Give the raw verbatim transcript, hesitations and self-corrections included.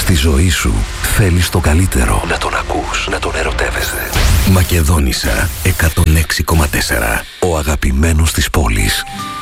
Στη ζωή σου θέλεις το καλύτερο. Να τον ακούς, να τον ερωτεύεσαι. Μακεδόνισσα εκατόν έξι κόμμα τέσσερα. Ο αγαπημένος της πόλης.